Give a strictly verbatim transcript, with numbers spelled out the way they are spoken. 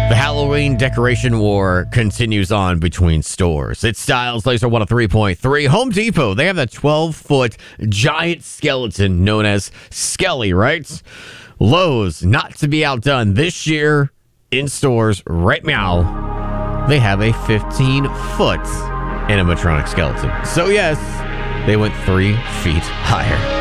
The Halloween decoration war continues on between stores. It's Styles Laser one oh three point three. Home Depot, they have that twelve-foot giant skeleton known as Skelly, right? Lowe's, not to be outdone this year in stores right now, they have a fifteen-foot animatronic skeleton. So yes, they went three feet higher.